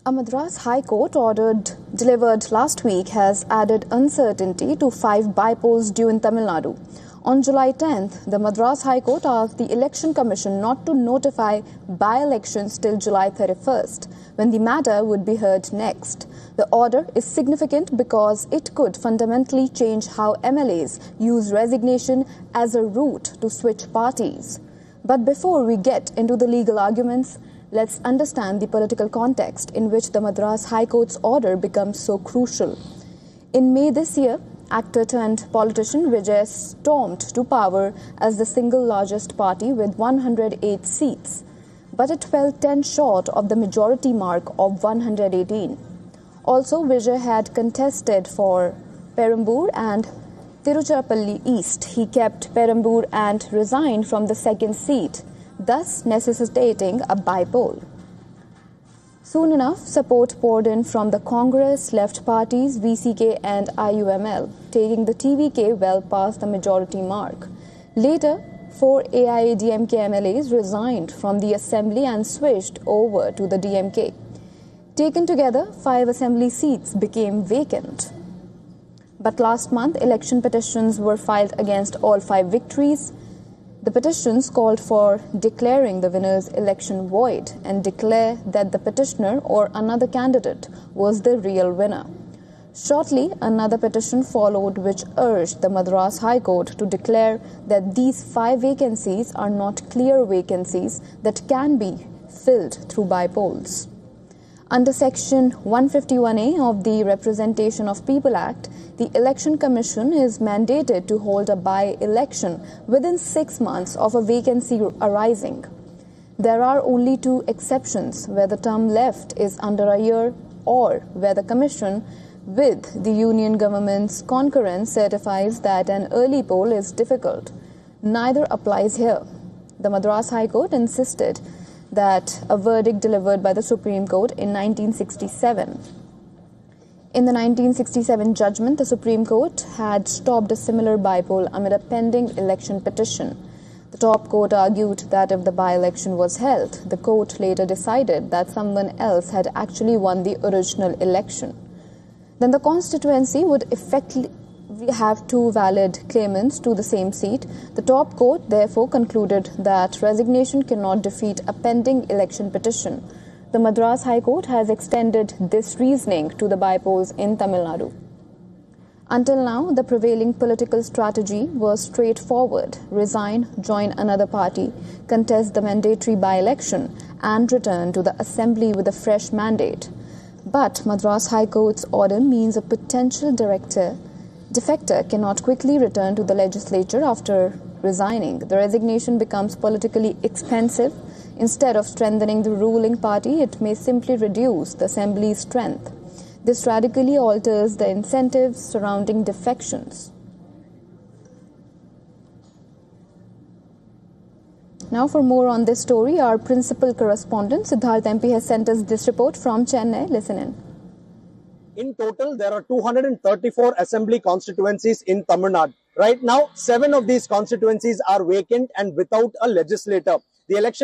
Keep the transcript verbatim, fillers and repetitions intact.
A Madras High Court ordered delivered last week has added uncertainty to five bypolls due in Tamil Nadu. On July tenth, the Madras High Court asked the Election Commission not to notify by-elections till July thirty-first, when the matter would be heard next. The order is significant because it could fundamentally change how M L As use resignation as a route to switch parties. But before we get into the legal arguments, let's understand the political context in which the Madras High Court's order becomes so crucial. In May this year, actor-turned-politician Vijay stormed to power as the single largest party with one hundred eight seats, but it fell ten short of the majority mark of one hundred eighteen. Also, Vijay had contested for Perambur and Tiruchirappalli East. He kept Perambur and resigned from the second seat, thus necessitating a bypoll. Soon enough, support poured in from the Congress, left parties, V C K and I U M L, taking the T V K well past the majority mark. Later, four A I A D M K M L As resigned from the assembly and switched over to the D M K. Taken together, five assembly seats became vacant. But last month, election petitions were filed against all five victories. The petitions called for declaring the winner's election void and declare that the petitioner or another candidate was the real winner. Shortly, another petition followed which urged the Madras High Court to declare that these five vacancies are not clear vacancies that can be filled through bypolls. Under Section one fifty-one A of the Representation of People Act, the Election Commission is mandated to hold a by-election within six months of a vacancy arising. There are only two exceptions where the term left is under a year or where the Commission, with the Union government's concurrence, certifies that an early poll is difficult. Neither applies here. The Madras High Court insisted that a verdict delivered by the Supreme Court in nineteen sixty-seven. In the nineteen sixty-seven judgment, the Supreme Court had stopped a similar bypoll amid a pending election petition. The top court argued that if the by-election was held, the court later decided that someone else had actually won the original election. Then the constituency would effectively have two valid claimants to the same seat. The top court therefore concluded that resignation cannot defeat a pending election petition. The Madras High Court has extended this reasoning to the bypolls in Tamil Nadu. Until now, the prevailing political strategy was straightforward: resign, join another party, contest the mandatory by-election, and return to the assembly with a fresh mandate. But Madras High Court's order means a potential director defector cannot quickly return to the legislature after resigning. The resignation becomes politically expensive. Instead of strengthening the ruling party, it may simply reduce the assembly's strength. This radically alters the incentives surrounding defections. Now, for more on this story, our principal correspondent Siddharth M P has sent us this report from Chennai. Listen in. In total, there are two hundred thirty-four assembly constituencies in Tamil Nadu. Right now, seven of these constituencies are vacant and without a legislator. The election